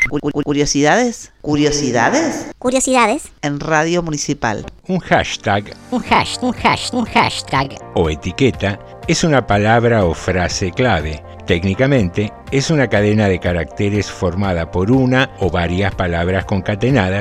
Curiosidades. Curiosidades. Curiosidades. En Radio Municipal. Un hashtag Un hashtag. o etiqueta es una palabra o frase clave. Técnicamente, es una cadena de caracteres formada por una o varias palabras concatenadas